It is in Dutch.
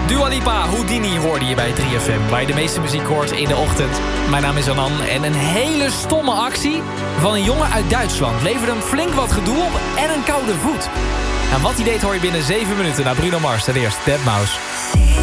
Dua Lipa, Houdini hoorde je bij 3FM... waar je de meeste muziek hoort in de ochtend. Mijn naam is Anan en een hele stomme actie... van een jongen uit Duitsland leverde hem flink wat gedoe op en een koude voet. En wat hij deed hoor je binnen 7 minuten naar Bruno Mars. Ten eerste Deadmau5.